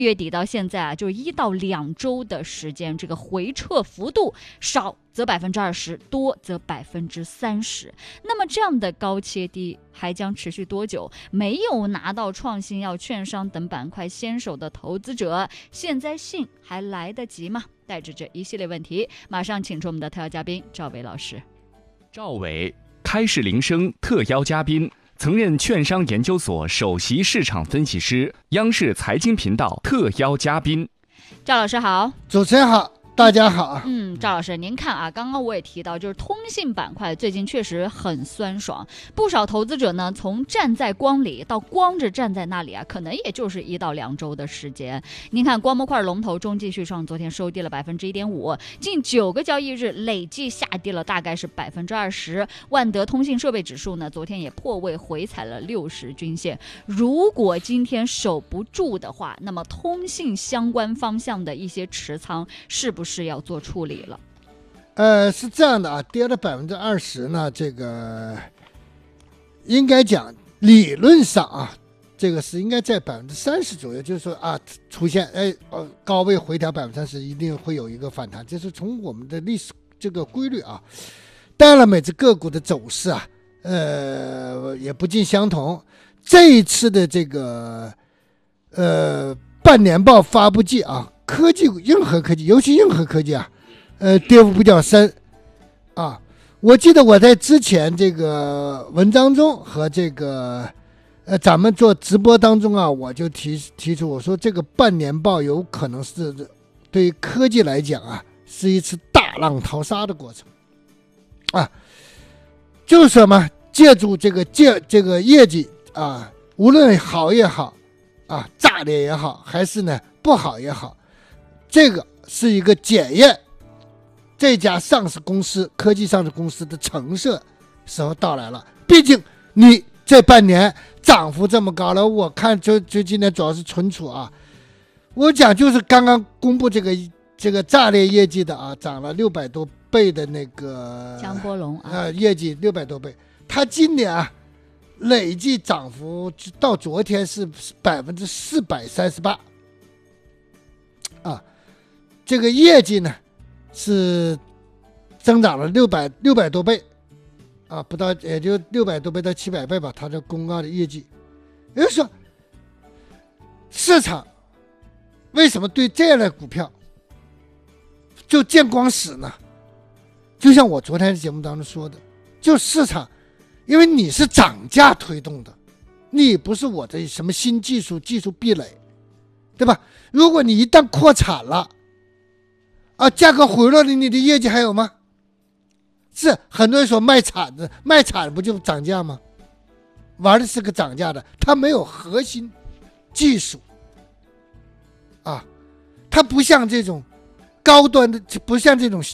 月底到现在啊，就1到2周的时间，这个回撤幅度少则20%，多则30%。那么这样的高切低还将持续多久？没有拿到创新药、券商等板块先手的投资者，现在信还来得及吗？带着这一系列问题，马上请出我们的特邀嘉宾赵伟老师。 赵伟，开市铃声特邀嘉宾，曾任券商研究所首席市场分析师，央视财经频道特邀嘉宾。 赵老师好。 主持人好，大家好。 赵老师，您看啊，刚刚我也提到，就是通信板块最近确实很酸爽，不少投资者呢，从站在光里到光着站在那里啊，可能也就是1到2周的时间。您看，光模块龙头中继续创昨天收跌了1.5%，近9个交易日累计下跌了大概是20%。万德通信设备指数呢，昨天也破位回踩了60均线。如果今天守不住的话，那么通信相关方向的一些持仓是不是要做处理了？ 是这样的啊，跌了20%呢，这个应该讲理论上啊，这个是应该在30%左右，就是说啊，出现高位回调30%，一定会有一个反弹，这是从我们的历史这个规律啊。当然，每只个股的走势啊，也不尽相同。这一次的这个半年报发布季啊，科技任何科技，尤其任何科技啊，跌幅比较深啊。我记得我在之前这个文章中和这个咱们做直播当中啊，我就提出我说这个半年报有可能是对于科技来讲啊，是一次大浪淘沙的过程啊，就是什么借助这个业绩啊，无论好也好啊，炸裂也好，还是呢不好也好，这个是一个检验这家上市公司科技上市公司的成色时候到来了。毕竟你这半年涨幅这么高了，我看就今年主要是存储啊，我讲就是刚刚公布这个炸裂业绩的啊，涨了600多倍的那个江波龙啊， 业绩600多倍，它今年啊累计涨幅到昨天是438%啊，这个业绩呢是增长了600多倍啊，不到也就600多倍到700倍吧，它的公告的业绩。也就是说，市场为什么对这样的股票就见光死呢？就像我昨天的节目当中说的，就市场因为你是涨价推动的，你不是我的什么新技术壁垒，对吧？如果你一旦扩产了啊，价格回落了，你的业绩还有吗？是很多人说卖产不就涨价吗？玩的是个涨价的，它没有核心技术啊，它不像这种高端的，不像这种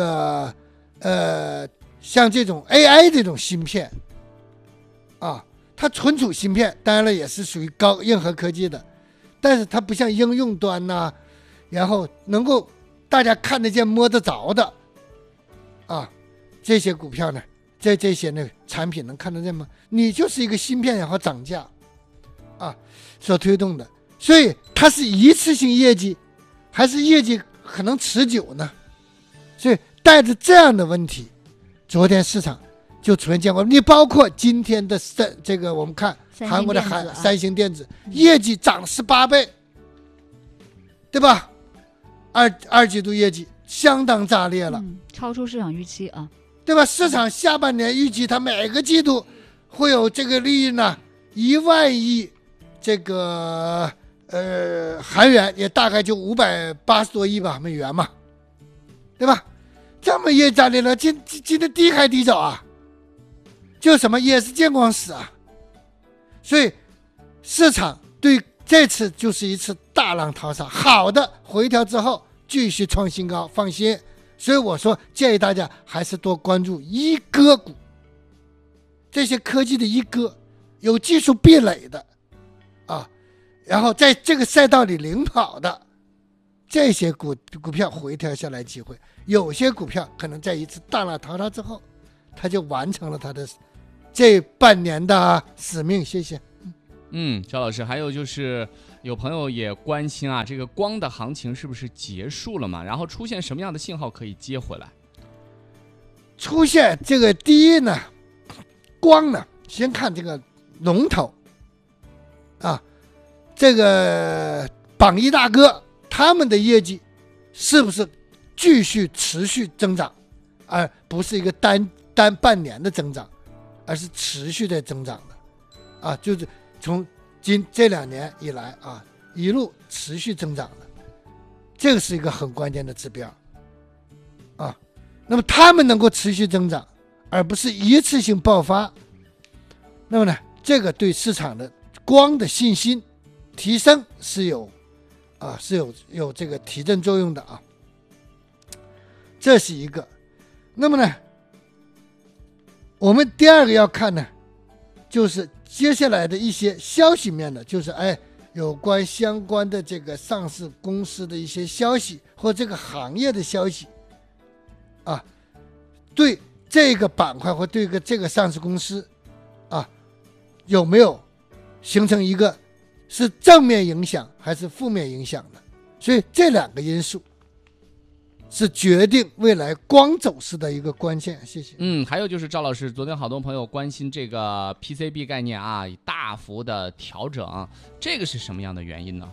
像这种 AI 这种芯片啊，它存储芯片当然了也是属于高硬核科技的，但是它不像应用端呐，然后能够大家看得见摸得着的啊，这些股票呢，这些呢产品能看得见吗？你就是一个芯片然后涨价啊所推动的，所以它是一次性业绩还是业绩可能持久呢？所以带着这样的问题，昨天市场就出现见光。你包括今天的这个我们看韩国的三星电子业绩涨18倍，对吧？二季度业绩相当炸裂了， 超出市场预期啊， 对吧？市场下半年预计它每个季度会有这个利润呢1万亿这个韩元，也大概就580多亿吧美元嘛，对吧？这么也炸裂了，今天低开低走啊，就什么也是见光死啊。所以市场对这次就是一次大浪淘沙，好的回调之后继续创新高，放心。所以我说建议大家还是多关注一哥股，这些科技的一哥，有技术壁垒的啊，然后在这个赛道里领跑的这些股票回调下来机会，有些股票可能在一次大浪淘沙之后，它就完成了它的这半年的使命。谢谢。 赵老师，还有就是有朋友也关心啊，这个光的行情是不是结束了嘛？然后出现什么样的信号可以接回来？ 出现这个第一呢，光呢，先看这个龙头啊，这个榜一大哥他们的业绩是不是继续持续增长，而不是一个单半年的增长，而是持续在增长的啊，就是从这2年以来啊，一路持续增长的，这个是一个很关键的指标啊。那么他们能够持续增长，而不是一次性爆发，那么呢，这个对市场的光的信心提升是有这个提振作用的啊。这是一个。那么呢，我们第二个要看呢，就是接下来的一些消息面的，就是有关相关的这个上市公司的一些消息或这个行业的消息啊，对这个板块或对这个上市公司啊，有没有形成一个是正面影响还是负面影响的？所以这2个因素是决定未来光走势的一个关键。谢谢。 还有就是赵老师，昨天好多朋友关心这个 PCB 概念啊，大幅的调整，这个是什么样的原因呢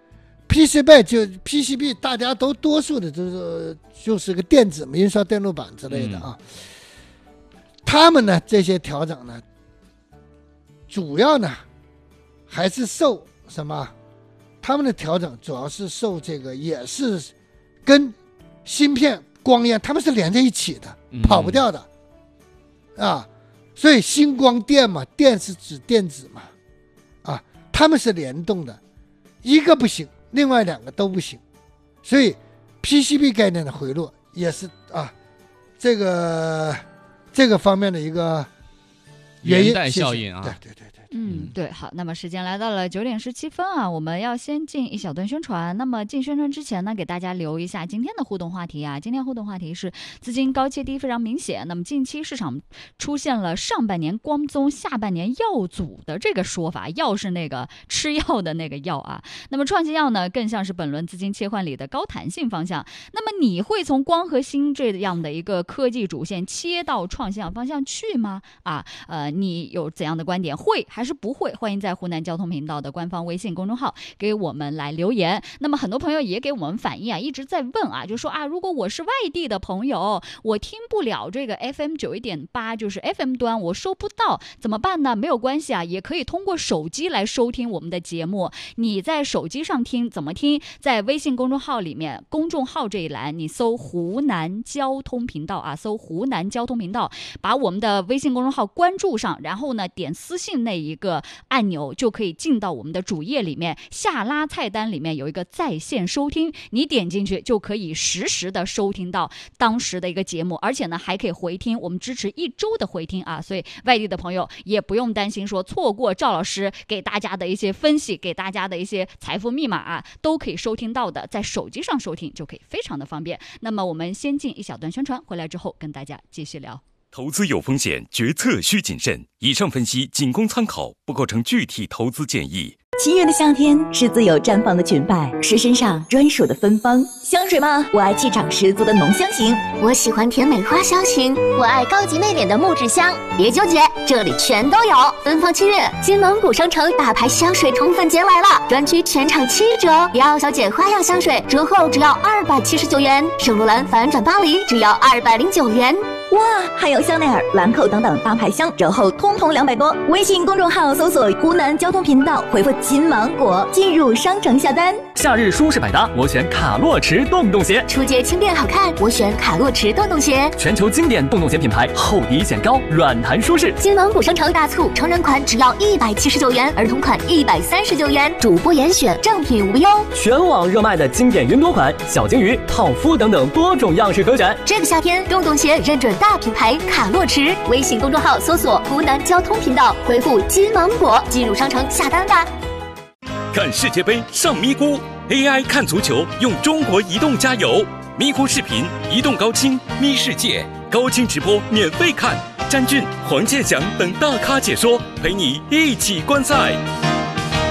？PCB 大家都多数的就是个电子印刷电路板之类的啊。他们呢这些调整呢，主要呢还是受什么？他们的调整主要是受这个，也是跟芯片光焰他们是连在一起的，跑不掉的啊。所以芯光电嘛，电是指电子嘛，啊，他们是联动的，一个不行，另外2个都不行。所以 PCB 概念的回落也是啊，这个方面的一个原因， 连带效应啊。 对。 对，好，那么时间来到了9点17分啊，我们要先进一小段宣传。那么进宣传之前呢，给大家留一下今天的互动话题啊。今天互动话题是资金高切低非常明显。那么近期市场出现了上半年光宗，下半年药祖的这个说法，药是那个吃药的那个药啊。那么创新药呢，更像是本轮资金切换里的高弹性方向。那么你会从光和芯这样的一个科技主线切到创新药方向去吗？你有怎样的观点？会还是不会？欢迎在湖南交通频道的官方微信公众号给我们来留言。那么很多朋友也给我们反映啊，一直在问啊，就说啊，如果我是外地的朋友，我听不了这个 FM 91.8，就是 FM 端我收不到，怎么办呢？没有关系啊，也可以通过手机来收听我们的节目。你在手机上听怎么听？在微信公众号里面，公众号这一栏你搜湖南交通频道啊，搜湖南交通频道，把我们的微信公众号关注上，然后呢点私信那一个按钮就可以进到我们的主页里面，下拉菜单里面有一个在线收听，你点进去就可以实时的收听到当时的一个节目，而且呢还可以回听，我们支持1周的回听啊，所以外地的朋友也不用担心说错过赵老师给大家的一些分析，给大家的一些财富密码啊，都可以收听到的，在手机上收听就可以非常的方便。那么我们先进一小段宣传，回来之后跟大家继续聊。 投资有风险，决策需谨慎。以上分析仅供参考，不构成具体投资建议。 七月的夏天是自由绽放的裙摆，是身上专属的芬芳。香水吗？我爱气场十足的浓香型。 我喜欢甜美花香型。我爱高级内敛的木质香。别纠结，这里全都有。奔放7月，金芒谷商城大牌香水宠粉节来了，专区全场7折。姚小姐花样香水折后只要279元，圣罗兰反转巴黎只要209元。 哇，还有香奈儿、兰蔻等等大牌香，折后通通200多。微信公众号搜索湖南交通频道，回复金芒果进入商城下单。 夏日舒适百搭，我选卡洛驰洞洞鞋。 出街轻便好看，我选卡洛驰洞洞鞋。 全球经典洞洞鞋品牌，厚底显高，软弹舒适。 金芒谷商城大促，成人款只要179元，儿童款139元，主播严选，正品无忧。 全网热卖的经典云朵款、小金鱼、套夫等等多种样式可选。 这个夏天，洞洞鞋认准大品牌卡洛驰，微信公众号搜索湖南交通频道，回复金芒果进入商城下单吧。 看世界杯上咪咕 ，AI 看足球用中国移动加油，咪咕视频、移动高清咪世界高清直播免费看，詹俊、黄健翔等大咖解说，陪你一起观赛。